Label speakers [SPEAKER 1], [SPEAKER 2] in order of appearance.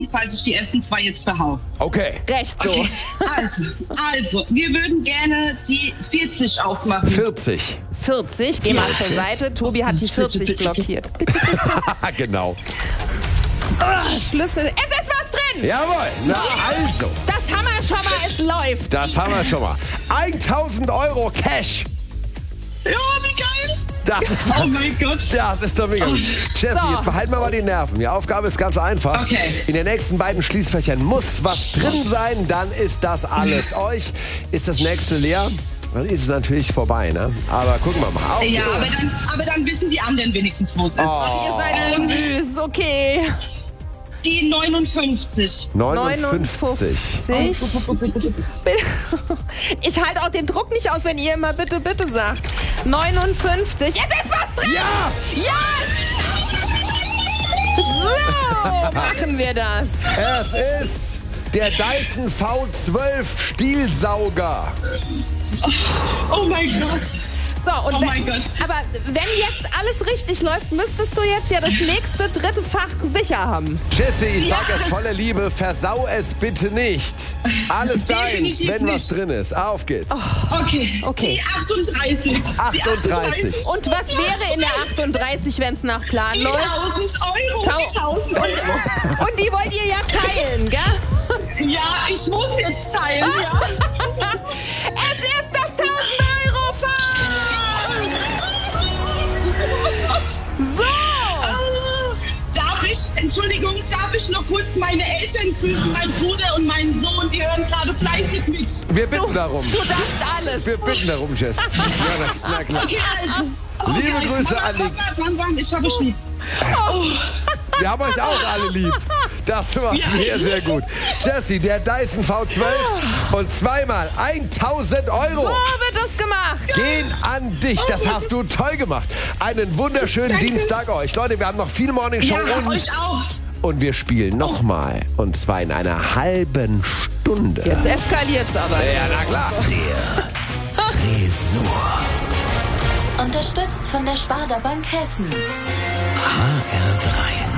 [SPEAKER 1] falls ich die ersten 2 jetzt verhau.
[SPEAKER 2] Okay.
[SPEAKER 3] Recht so.
[SPEAKER 1] Okay. Also, wir würden gerne die 40 aufmachen.
[SPEAKER 2] 40.
[SPEAKER 3] 40, geh mal zur
[SPEAKER 2] 40.
[SPEAKER 3] Seite. Tobi hat die 40 blockiert. Bitte.
[SPEAKER 2] Genau.
[SPEAKER 3] Schlüssel. Es ist was drin!
[SPEAKER 2] Jawohl. Na also.
[SPEAKER 3] Das haben wir schon mal, es läuft.
[SPEAKER 2] Das haben wir schon mal. 1000 Euro Cash.
[SPEAKER 1] Ja, wie geil!
[SPEAKER 2] Das ist,
[SPEAKER 1] Oh mein Gott.
[SPEAKER 2] das ist doch mega gut. Jessie,
[SPEAKER 3] So.
[SPEAKER 2] jetzt behalten wir mal die Nerven. Die Aufgabe ist ganz einfach.
[SPEAKER 1] Okay.
[SPEAKER 2] In den nächsten beiden Schließfächern muss was drin sein, dann ist das alles. Euch ist das nächste leer, dann ist es natürlich vorbei, ne? Aber gucken wir mal. Auf
[SPEAKER 1] Ja,
[SPEAKER 2] geht's.
[SPEAKER 1] aber dann wissen die anderen wenigstens, wo es ist.
[SPEAKER 3] Ihr seid so süß, okay.
[SPEAKER 1] Die 59.
[SPEAKER 2] 59.
[SPEAKER 3] Ich halte auch den Druck nicht aus, wenn ihr immer bitte, bitte sagt. 59. Es ist was drin!
[SPEAKER 2] Ja!
[SPEAKER 3] So machen wir das.
[SPEAKER 2] Es ist der Dyson V12 Stielsauger.
[SPEAKER 1] Oh mein Gott.
[SPEAKER 3] So, und
[SPEAKER 1] Oh mein Gott.
[SPEAKER 3] aber wenn jetzt alles richtig läuft, müsstest du jetzt ja das nächste dritte Fach sicher haben.
[SPEAKER 2] Jessie, ich
[SPEAKER 1] Ja.
[SPEAKER 2] sage es voller Liebe, versau es bitte nicht. Alles deins,
[SPEAKER 1] Definitiv
[SPEAKER 2] wenn was
[SPEAKER 1] nicht.
[SPEAKER 2] drin ist. Auf geht's.
[SPEAKER 1] Okay.
[SPEAKER 3] Okay.
[SPEAKER 1] Die 38.
[SPEAKER 2] 38.
[SPEAKER 3] Und was wäre in der 38, wenn es nach Plan
[SPEAKER 1] Die
[SPEAKER 3] läuft?
[SPEAKER 1] 1000 Euro. Die 1000 Euro.
[SPEAKER 3] Und die wollt ihr ja teilen, gell?
[SPEAKER 1] Ja, ich muss jetzt teilen, ja.
[SPEAKER 3] Es ist das 1000 Euro Fach! So!
[SPEAKER 1] Darf ich noch kurz meine Eltern grüßen, mein Bruder und meinen Sohn, die hören gerade fleißig mit.
[SPEAKER 2] Wir bitten darum.
[SPEAKER 3] Du darfst alles.
[SPEAKER 2] Wir bitten darum, Jess. Ja, na klar.
[SPEAKER 1] Okay, also.
[SPEAKER 2] Liebe Grüße an die-
[SPEAKER 1] Mama, ich habe lieb.
[SPEAKER 2] Wir haben euch auch alle lieb. Das war sehr, sehr gut. Jessie, der Dyson V12 und zweimal 1000 Euro
[SPEAKER 3] So wird das gemacht.
[SPEAKER 2] gehen an dich. Das hast du toll gemacht. Einen wunderschönen
[SPEAKER 1] Danke.
[SPEAKER 2] Dienstag euch. Leute, wir haben noch viel Morning Show
[SPEAKER 1] Ja, euch auch.
[SPEAKER 2] und wir spielen nochmal. Und zwar in einer halben Stunde.
[SPEAKER 3] Jetzt eskaliert's aber.
[SPEAKER 2] Ja, na klar.
[SPEAKER 4] Tresor.
[SPEAKER 5] Unterstützt von der Sparda Bank Hessen.
[SPEAKER 4] HR3.